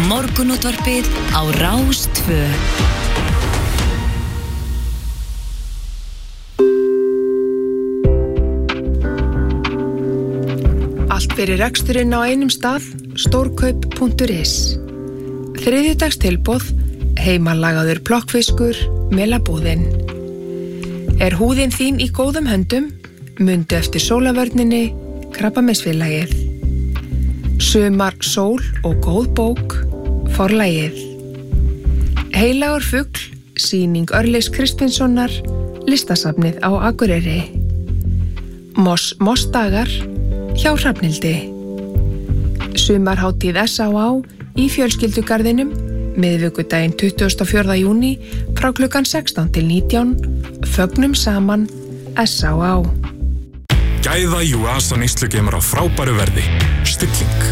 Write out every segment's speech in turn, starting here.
Morgunútvarpið á Rás 2. Allt fyrir reksturinn á einum stað, stórkaup.is. Þriðjudags tilboð, heimalagaður plokkfiskur, melabúðin. Er húðin þín í góðum höndum? Mundu eftir sólavörninni, Krabbameinsfélagið. Sumar, sól og góð bók, Forlagið. Heilagur fugl, sýning Örlygs Kristinssonar, listasafnið á Akureyri. Mossdagar, hjá Hrafnhildi. Sumarhátíð S.A.A. í fjölskyldugarðinum, miðvikudaginn 24. júní frá klukkan 16 til 19, fögnum saman S.A.A. Gæða Juasa neyslugeimar á frábæru verði. Stilling.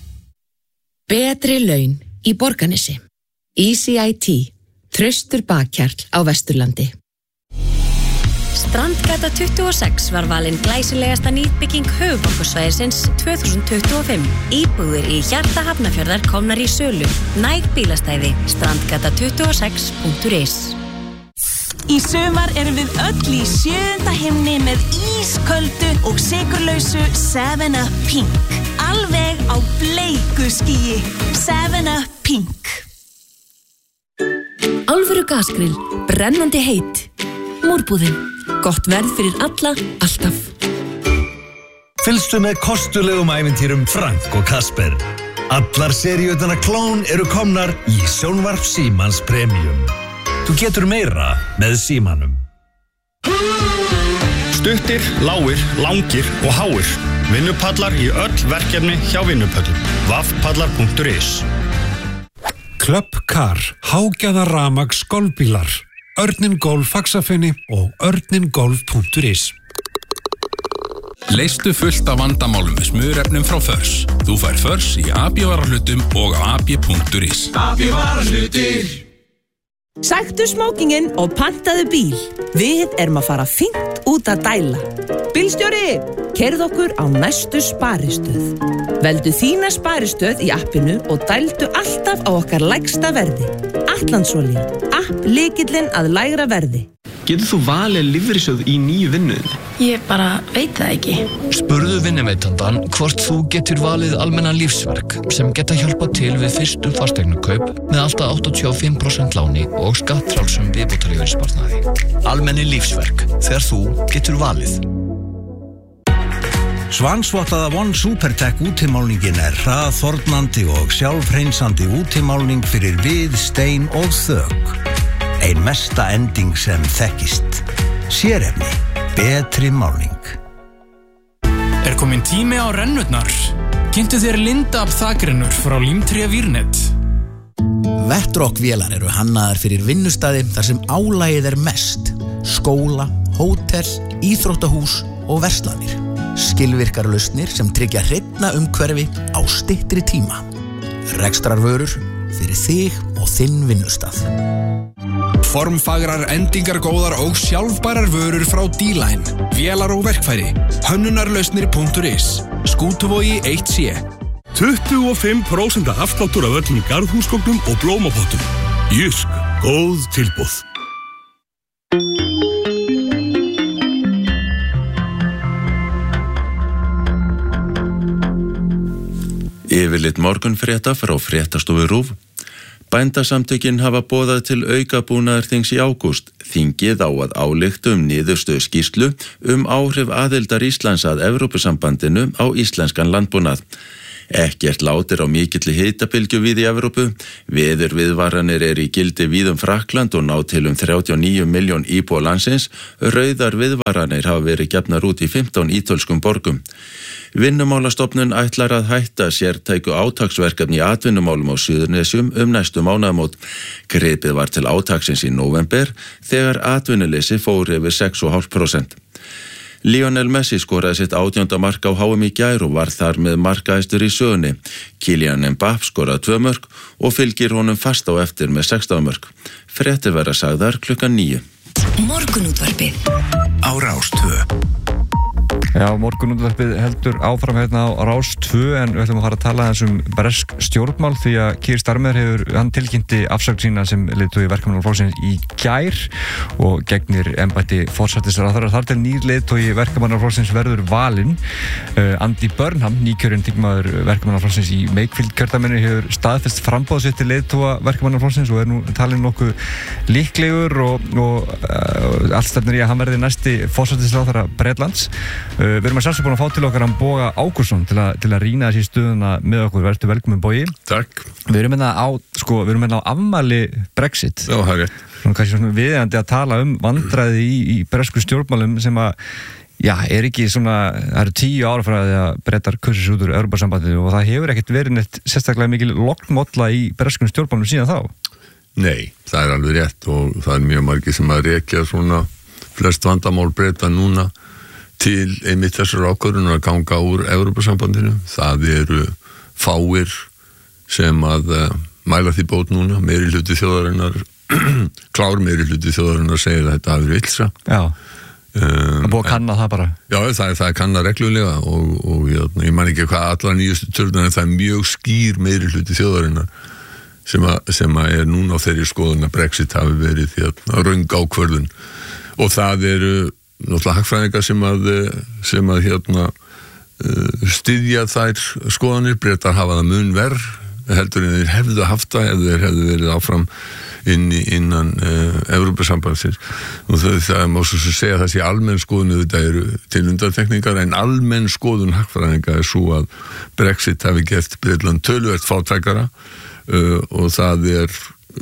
Betri laun í Borgarnesi. Easy IT. Traustur bakkjarl á Vesturlandi. Strandgata 26 var valin glæsilegasta nýbygging höfuðborgarsvæðisins 2025. Íbúðir í hjarta Hafnarfjarðar komnar í sölu. Næg bílastæði. Strandgata26.is. Í sumar erum við öll í 7. himni með ísköldu og sykurlausu 7up Pink. Alveg á bleiku skýi. 7up Pink. Alvöru gasgrill, brennandi heit. Múrbúðin, gott verð fyrir alla, alltaf. Fylgstu með kostulegum ævintýrum Frank og Kasper. Allar seríutana Klón eru komnar í Sjónvarp Símans Premium. Þú getur meira með símanum. Stuttir, lágir, langir og háir. Vinnupallar í öll verkefni hjá Vinnupöllum. Vafpallar.is. Club Car, hágjaða rafmagns golfbílar. Örnin Golf Faxafinni og örningolf.is. Leystu fullt af vandamálum með smurefnum frá Förs. Þú fær Förs í AB-varahlutum og ab.is. AB-varahlutir. Sæktu smókingin og pantaðu bíl. Við erum að fara fínt út að dæla. Bílstjóri, keyrðu okkur á næstu sparistöð. Veldu þína sparistöð í appinu og dældu alltaf á okkar lægsta verði. Atlandsolía, app lykillinn að lægra verði. Getur þú valið lífeyrissjóð í nýju vinnuðinni? Ég bara veit það ekki. Spurðu vinnuveitandann hvort þú getur valið almennan lífsverk sem geta hjálpað til við fyrstu fasteignakaup með alltaf 85% láni og skattfrjálsum viðbótarlífeyrissparnaði. Almenni lífsverk, þegar þú getur valið. Svansvottaða One Supertech útimálningin hraðþornandi og sjálfhreinsandi útimálning fyrir við, stein og þök. Ein mesta ending sem þekkist. Sérefni, betri málning. Kominn tími á rennurnar. Kynntu þér Lindab þakrennur frá Límtré Vírnet. Vettrock-vélar eru hannaðar fyrir vinnustaði þar sem álagið mest. Skóla, hótel, íþróttahús og verslanir. Skilvirkar lausnir sem tryggja hreinna umhverfi á styttri tíma. Rekstrarvörur fyrir þig og þinn vinnustað. Formfagrar, endingargóðar og sjálfbærar vörur frá D-Line. Vélar og verkfæri. Hönnunarlausnir.is. Skútuvogi 1C. 25% afsláttur af öllum garðhúsgögnum og blómapottum. Jysk, góð tilboð. Yfirlit morgunfrétta frá fréttastofu RÚV. Bændasamtökin hafa boðað til aukabúnaðarþings í ágúst. Þingið á að álykta niðurstöðu skýrslu áhrif aðildar Íslands að Evrópusambandinu á íslenskan landbúnað. Ekkert látir á mikilli hitabylgju víð í Evrópu. Veðurviðvaranir í gildi víð Frakkland og ná til 39 milljón íbúa landsins. Rauðar viðvaranir hafa verið gefnar út í 15 ítölskum borgum. Vinnumálastofnun ætlar að hætta sértæku átaksverkefni í atvinnumálum á Suðurnesjum næstu mánaðamót. Gripið var til átaksins í nóvember þegar atvinnuleysi fór yfir 6,5%. Lionel Messi skoraði sitt 18. mark á HM í gær og var þar með markahæstur í sögunni. Kylian Mbappé skoraði 2 mörk og fylgir honum fast á eftir með 16 mörk. Fréttir verða sagðar klukkan 9. Morgunútvarpið á Rás 2. Já, morgunútvarpið heldur áfram hérna á Rás 2 en við ætlum að fara að tala aðeins bresk stjórnmál því að Keir Starmer hann tilkynnti afsögn sína sem leiðtogi Verkamannaflokksins í gær og gegnir embætti forsætisráðherra. Þar til nýr leiðtogi Verkamannaflokksins verður valinn. Andy Burnham, nýkjörinn þingmaður Verkamannaflokksins í Wakefield kjördæminu hefur staðfest framboð sitt til leiðtoga Verkamannaflokksins og nú talinn nokkuð líklegur og allt stefnir í að hann verði næsti forsætisráðherra Bretlands. Við erum að sjálfsög búin að fá til okkar hann Boga Ágústsson til að rýna þessi stöðuna með okkur. Vertu velkomin Bogi. Takk. Við erum hérna á afmæli Brexit. Já, það er rétt. Svona kannski svona viðeigandi að tala vandræði í bresku stjórnmálum sem að er ekki svona, það eru 10 ára frá því að Bretar kusu sig út úr Evrópusambandinu og það hefur ekkert verið neitt sérstaklega mikil lognmolla í breskum stjórnmálum síðan þá. Nei, það er alveg rétt og það er mjög margir sem að rekja svona flest vandamál Breta núna til einmitt þessar ákvörðunar að ganga úr Evrópusambandinu. Það eru fáir sem að mæla því bót núna, meirihluti þjóðarinnar klár meirihluti þjóðarinnar segir að þetta hafi verið vilsa. Já. Það búið að kanna það bara. Já, það er kannað reglulega og ég man ekki hvað allar nýjustu tölurnar en það er mjög skýr meirihluti þjóðarinnar sem að er núna á þeirri skoðun að Brexit hafi verið röng ákvörðun og það eru náttúrulega hagfræðingar sem að styðja þær skoðanir. Bretar hafa það mun verr heldur en þeir hefðu haft það ef þeir hefðu verið áfram innan Evrópusambandsins og það má svo segja að það sé almenn skoðun þetta eru til undantekningar en almenn skoðun hagfræðinga er svo að Brexit hafi gert Bretland töluvert fátækara og það er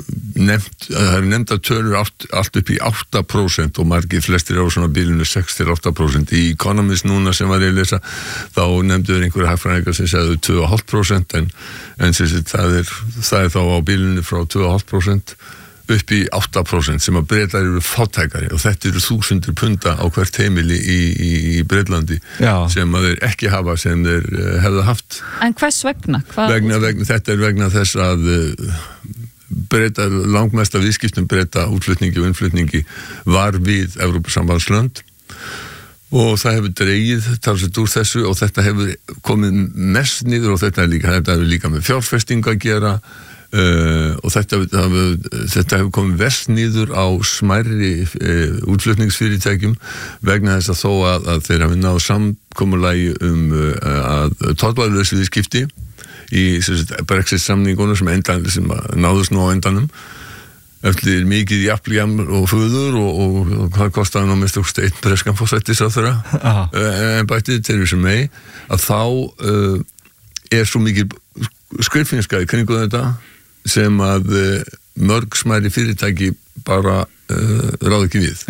nefnda tölur allt upp í 8% og margir flestir á svona bílinu 6-8%. Í Economist núna sem var ég að lesa þá nefnduður einhverju hagfræðingar sem segðu 2,5% en það er þá á bílinu frá 2,5% upp í 8% sem að Bretar eru fátækari og þetta eru 1000 punda á hvert heimili í Bretlandi sem að þeir ekki hafa sem þeir hefðu haft. En hvers vegna? Þetta er vegna þess að Bretar, langmesta viðskiptum Breta útflutningi og innflutningi var við Evrópusambandslönd og það hefur dregið talsvert úr þessu og þetta hefur komið mest niður og þetta hefur líka með fjárfestingu að gera og þetta hefur komið verst niður á smærri útflutningsfyrirtækjum vegna þess að þó að þeir hafi náð samkomulagi að tollalaus viðskipti í Brexit samningunum sem náðust nú á endanum eftir mikið jafnljam og föður og hvað kostaði nú mest okkur einn breskan forsætisráðherra embættið Theresa May að þá er svo mikið skriffinska í kringu þetta sem að mörg smæri fyrirtæki bara ráð ekki við.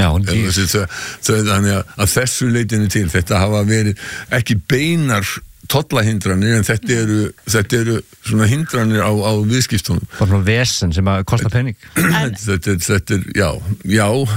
Þannig að þessu leitinu til þetta hafa verið ekki beinar tollahindranir en þetta eru svona hindranir á viðskiptunum. Bara svona vesen sem að kosta pening. Þetta er,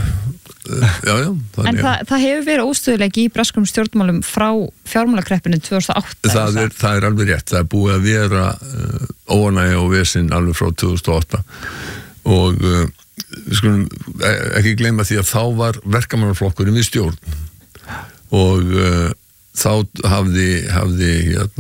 En það hefur verið óstöðuleiki í breskum stjórnmálum frá fjármálakreppinu 2008. Það er alveg rétt. Það er búið að vera óánægja og vesen alveg frá 2008 og skulum ekki gleyma því að þá var verkamannaflokkurinn við stjórn og þá hafði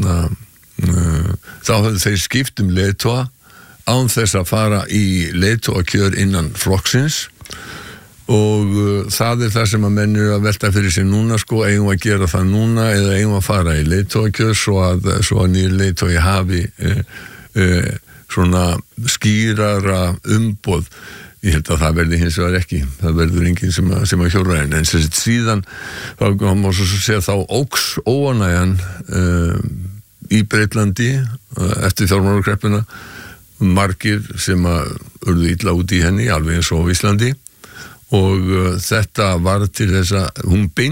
þeir skipt leiðtoga án þess að fara í leiðtogakjör innan flokksins og það er það sem að menn eru að velta fyrir sig núna eigum að gera það núna eða eigum að fara í leiðtogakjör svo að nýr leiðtogi hafi svona skýrara umboð. Ég held að það verði hins vegar ekki. Það verður enginn sem að hjóra en síðan þá má svo segja þá óx óánægjan í Breitlandi eftir fjármálakreppuna margir sem að urðu illa út í henni alveg eins og á Íslandi og þetta var til þess að hún